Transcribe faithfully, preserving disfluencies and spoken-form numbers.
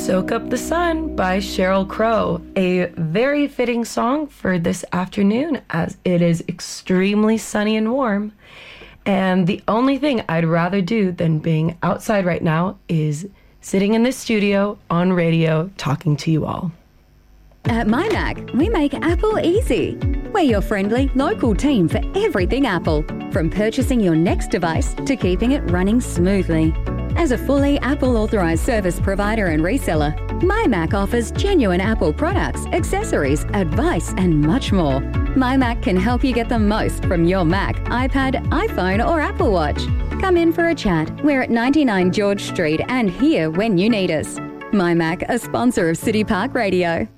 Soak Up the Sun by Sheryl Crow, a very fitting song for this afternoon as it is extremely sunny and warm. And the only thing I'd rather do than being outside right now is sitting in this studio on radio talking to you all. At MyMac, we make Apple easy. We're your friendly, local team for everything Apple, from purchasing your next device to keeping it running smoothly. As a fully Apple-authorised service provider and reseller, MyMac offers genuine Apple products, accessories, advice and much more. MyMac can help you get the most from your Mac, iPad, iPhone or Apple Watch. Come in for a chat. We're at ninety-nine George Street and here when you need us. MyMac, a sponsor of City Park Radio.